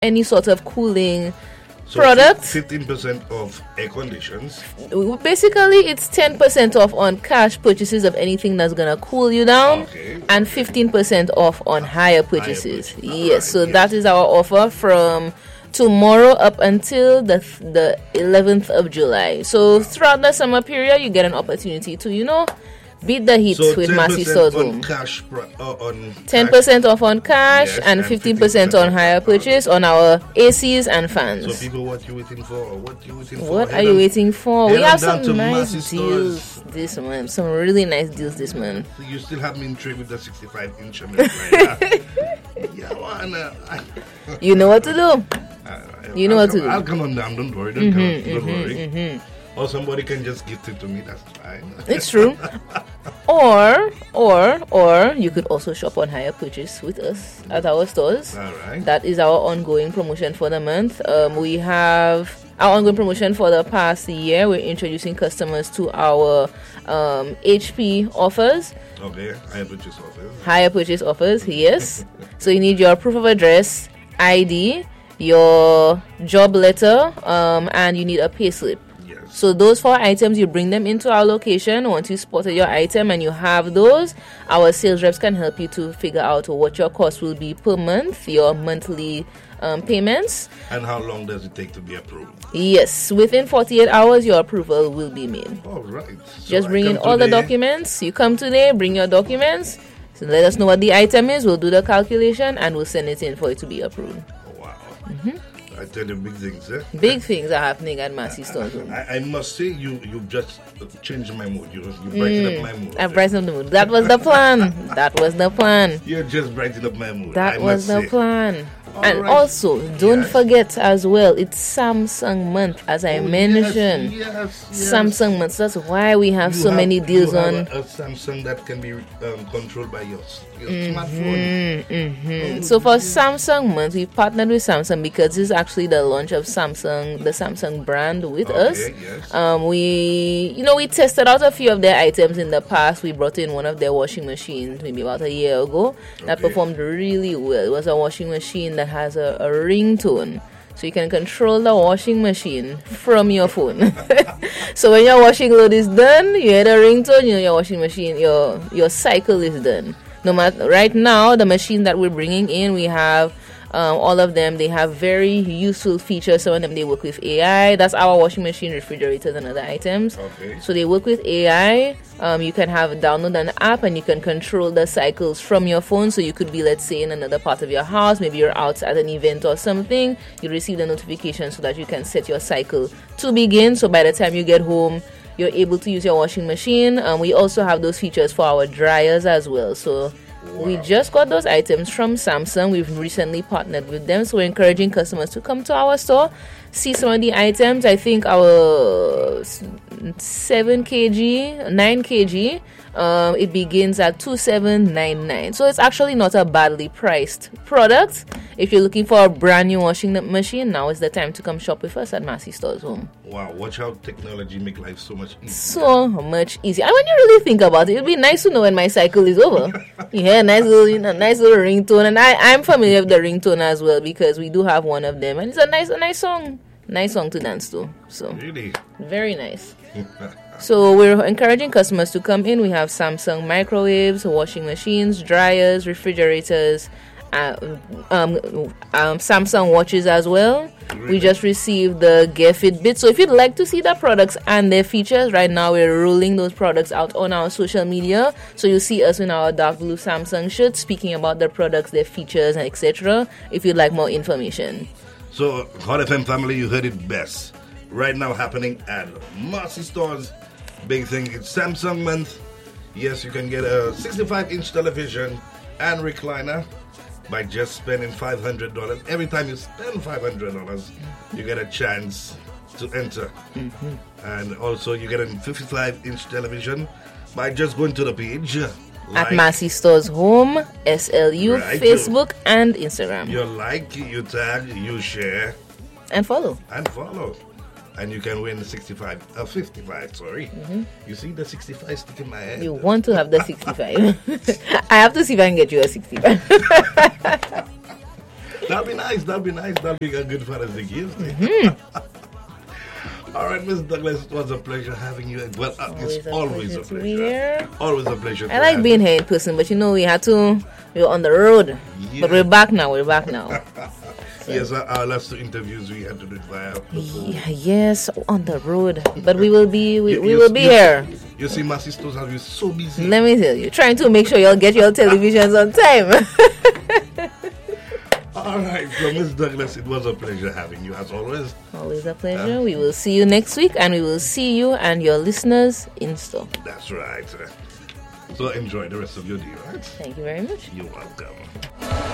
any sort of cooling product. 15% off air conditions. Basically, it's 10% off on cash purchases of anything that's gonna cool you down, and 15% off on higher purchases. Yes, so that is our offer from tomorrow up until the 11th of July. So throughout the summer period, you get an opportunity to, beat the heat with Massy Stores Home. 10% off on cash, and 15% on higher purchase on our ACs and fans. So people, what you waiting for? What are you waiting for? We have some nice deals this month. Some really nice deals this month. So you still have me intrigued with the 65-inch right now. You know what to do. You know what to do. I'll come on down. Don't worry. Don't worry. Or somebody can just gift it to me. That's fine. It's true. Or you could also shop on higher purchase with us at our stores. All right. That is our ongoing promotion for the month. We have our ongoing promotion for the past year. We're introducing customers to our HP offers. Okay, higher purchase offers. Higher purchase offers, yes. So you need your proof of address, ID, your job letter, and you need a payslip. So those 4 items, you bring them into our location. Once you spotted your item and you have those, our sales reps can help you to figure out what your cost will be per month, your monthly payments. And how long does it take to be approved? Yes, within 48 hours, your approval will be made. All right. So just bring in all the documents. You come today, bring your documents. So let us know what the item is. We'll do the calculation and we'll send it in for it to be approved. Wow. I tell you, big things, eh? Big things are happening at Massy Stores. I must say, you've just changed my mood. You brightened up my mood. I brightened up the mood. That was the plan. You just brightened up my mood. That was the plan. And also, don't forget as well, it's Samsung month, as I mentioned. Yes. Samsung month. That's why we have so many deals on. A Samsung that can be controlled by your smartphone. So for Samsung month, we partnered with Samsung because this is actually the launch of the Samsung brand with us. Yes. We tested out a few of their items in the past. We brought in one of their washing machines maybe about a year ago that performed really well. It was a washing machine that has a ringtone. So you can control the washing machine from your phone. So when your washing load is done, you hear the ringtone, your washing machine, your cycle is done. No matter right now, the machine that we're bringing in, we have all of them. They have very useful features. Some of them they work with AI. That's our washing machine, refrigerators, and other items. So they work with AI. You can download an app and you can control the cycles from your phone. So you could be, let's say, in another part of your house. Maybe you're out at an event or something. You receive the notification so that you can set your cycle to begin. So by the time you get home, you're able to use your washing machine. We also have those features for our dryers as well. So we just got those items from Samsung. We've recently partnered with them. So we're encouraging customers to come to our store, see some of the items. I think our 7 kg, 9 kg, it begins at $2,799. So it's actually not a badly priced product. If you're looking for a brand new washing machine, now is the time to come shop with us at Massy Stores Home. Wow, watch how technology make life so much easier. So much easier. And when you really think about it, it'd be nice to know when my cycle is over. You hear a nice little ringtone. And I'm familiar with the ringtone as well because we do have one of them. And it's a nice song. Nice song to dance to. So really? Very nice. So we're encouraging customers to come in. We have Samsung microwaves, washing machines, dryers, refrigerators, Samsung watches as well. We just received the Gear Fitbit. So if you'd like to see the products and their features, right now we're rolling those products out on our social media. So you'll see us in our dark blue Samsung shirts speaking about the products, their features, and etc. if you'd like more information. So Hot FM family, you heard it best. Right now happening at Massy Stores. Big thing, it's Samsung month. Yes, you can get a 65-inch television and recliner by just spending $500. Every time you spend $500, you get a chance to enter. And also you get a 55-inch television by just going to the page at Massy Stores Home, SLU, Facebook, and Instagram. You like, you tag, you share, and follow. And you can win the 55, sorry. You see the 65 stick in my head? You want to have the 65. I have to see if I can get you a 65. That'll be nice. That'll be a good Father's Day gift. All right, Miss Douglas, it was a pleasure having you. Well, it's always a pleasure. Always a pleasure. I like being here in person, but we had to. We were on the road, but we're back now. Yes, our last 2 interviews we had to do it via the phone. Yes, on the road, but we will be here. You see, my sisters have been so busy. Let me tell you, trying to make sure you'll get your televisions on time. All right, so Miss Douglas, it was a pleasure having you as always. Always a pleasure. We will see you next week, and we will see you and your listeners in store. That's right. So enjoy the rest of your day, right? Thank you very much. You're welcome.